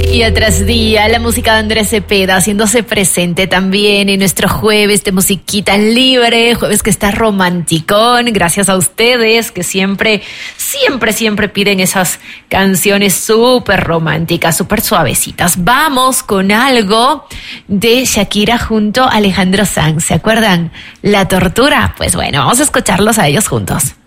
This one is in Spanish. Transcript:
Día tras día, la música de Andrés Cepeda haciéndose presente también en nuestro jueves de musiquita libre, jueves que está romanticón, gracias a ustedes que siempre piden esas canciones súper románticas, súper suavecitas. Vamos con algo de Shakira junto a Alejandro Sanz, ¿se acuerdan? La tortura, pues bueno, vamos a escucharlos a ellos juntos.